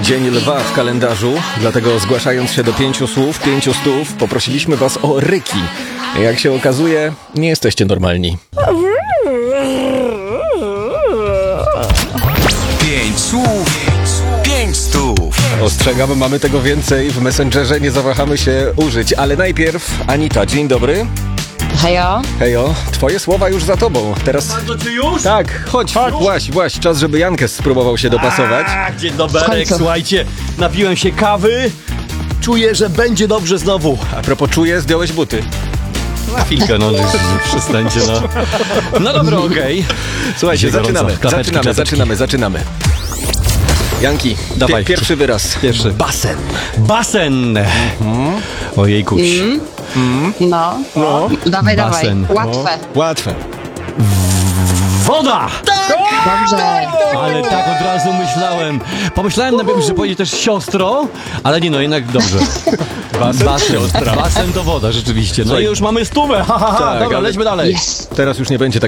Dzień Lwa w kalendarzu, dlatego zgłaszając się do 5 słów, 5 stów, poprosiliśmy was o ryki. Jak się okazuje, nie jesteście normalni. 5 słów, 5 stów. Ostrzegam, mamy tego więcej w Messengerze, nie zawahamy się użyć. Ale najpierw Anita, dzień dobry. Hejo. Hejo, twoje słowa już za tobą. Teraz... To czy już? Tak, chodź, właś, czas, żeby Jankes spróbował się dopasować. Dzień W doberek, końcu. słuchajcie, napiłem się kawy, czuję, że będzie dobrze znowu. A propos czuję, zdjąłeś buty. Na chwilkę, no przestańcie, no. No dobra, okej. Słuchajcie, Gorąco. zaczynamy. Janki, Dawaj. pierwszy wyraz. Pierwszy. Basen. Basen. Ojejkuś. No. Dawaj. Basen. Łatwe. Łatwe. Woda! Dobrze. Ale tak od razu myślałem. Pomyślałem najpierw, że powiedzieć też siostro, ale nie, no jednak dobrze. Basen to woda, rzeczywiście. No i już mamy stówę. Tak, Dobra, ale- lećmy dalej. Yes. Teraz już nie będzie tak